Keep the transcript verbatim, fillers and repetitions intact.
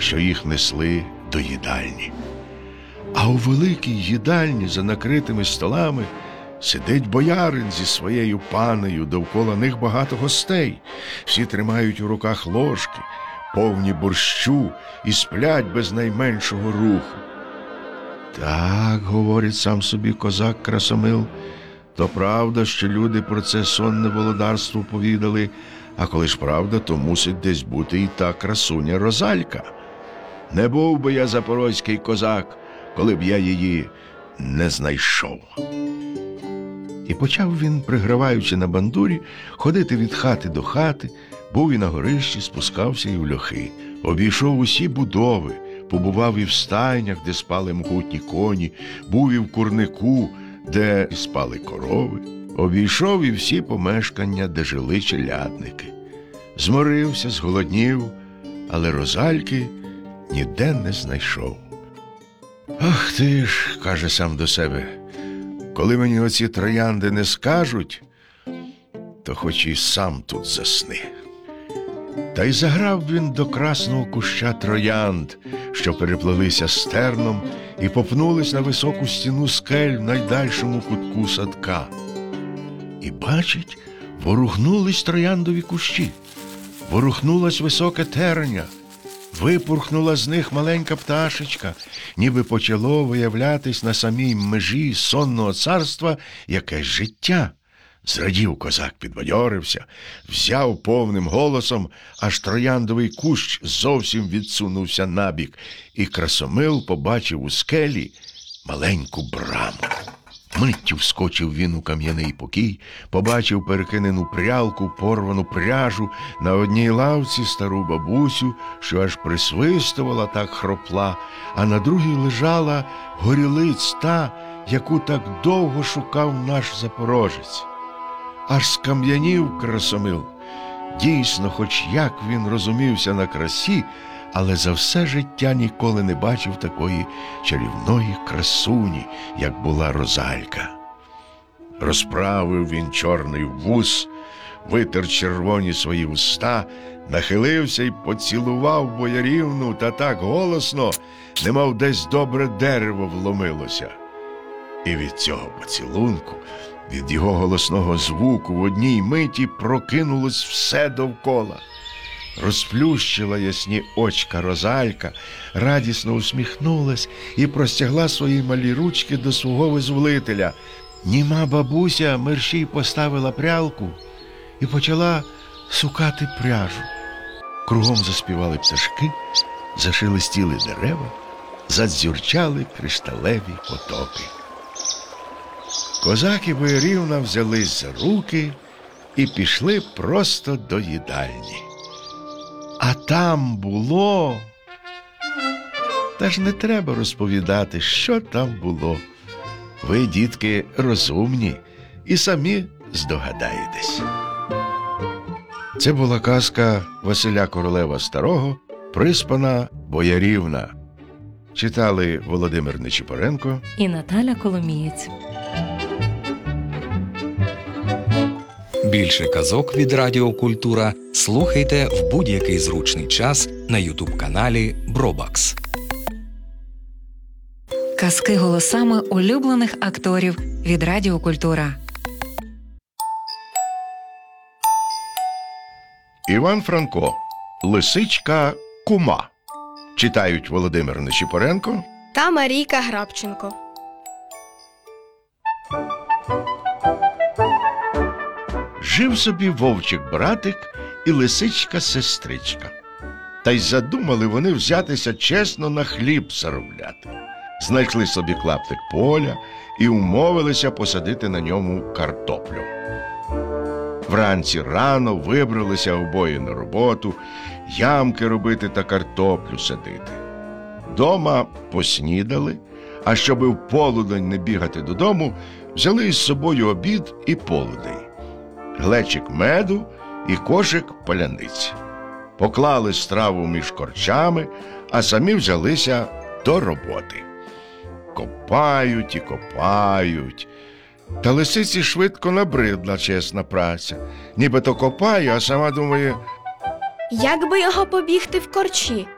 що їх несли до їдальні. А у великій їдальні за накритими столами сидить боярин зі своєю панею, довкола них багато гостей. Всі тримають у руках ложки, повні борщу, і сплять без найменшого руху. Так, говорить сам собі козак Красомил, то правда, що люди про це сонне володарство повідали, а коли ж правда, то мусить десь бути і та красуня Розалька. Не був би я запорозький козак, коли б я її не знайшов. І почав він, приграваючи на бандурі, ходити від хати до хати, був і на горищі, спускався і в льохи. Обійшов усі будови, побував і в стайнях, де спали могутні коні, був і в курнику, де спали корови, обійшов і всі помешкання, де жили челядники. Зморився, зголоднів, але Розальки ніде не знайшов. «Ах ти ж, – каже сам до себе, – коли мені оці троянди не скажуть, то хоч і сам тут засни». Та й заграв він до красного куща троянд, що переплелися стерном і попнулись на високу стіну скель в найдальшому кутку садка. І бачить, ворухнулись трояндові кущі, ворухнулась високе тереня, випурхнула з них маленька пташечка, ніби почало виявлятись на самій межі сонного царства якесь життя. Зрадів козак, підбадьорився, взяв повним голосом, аж трояндовий кущ зовсім відсунувся набік, і Красомил побачив у скелі маленьку браму. Миттю вскочив він у кам'яний покій, побачив перекинену прялку, порвану пряжу, на одній лавці стару бабусю, що аж присвистувала, так хропла, а на другій лежала горілиць та, яку так довго шукав наш запорожець. Аж скам'янів Красомил. Дійсно, хоч як він розумівся на красі, але за все життя ніколи не бачив такої чарівної красуні, як була Розалька. Розправив він чорний вус, витер червоні свої уста, нахилився й поцілував боярівну, та так голосно, немов десь добре дерево вломилося. І від цього поцілунку, від його голосного звуку в одній миті прокинулось все довкола. Розплющила ясні очка Розалька, радісно усміхнулась і простягла свої малі ручки до свого визволителя. Німа бабуся мерщій поставила прялку і почала сукати пряжу. Кругом заспівали пташки, зашелестіли дерева, задзюрчали кришталеві потоки. Козак і боярівна взялись за руки і пішли просто до їдальні. А там було... Та ж не треба розповідати, що там було. Ви, дітки, розумні і самі здогадаєтесь. Це була казка Василя Королева Старого «Приспана боярівна». Читали Володимир Нечипоренко і Наталя Коломієць. Більше казок від Радіо Культура слухайте в будь-який зручний час на ютуб-каналі Бробакс. Казки голосами улюблених акторів від Радіо Культура. Іван Франко. Лисичка кума. Читають Володимир Нечипоренко та Марійка Грабченко. Жив собі вовчик-братик і лисичка-сестричка. Та й задумали вони взятися чесно на хліб заробляти. Знайшли собі клаптик поля і умовилися посадити на ньому картоплю. Вранці рано вибралися обоє на роботу, ямки робити та картоплю садити. Дома поснідали, а щоби в полудень не бігати додому, взяли із собою обід і полудень, глечик меду і кошик паляниць. Поклали страву між корчами, а самі взялися до роботи. Копають і копають. Та лисиці швидко набридла чесна праця. Нібито копає, а сама думає: як би його побігти в корчі?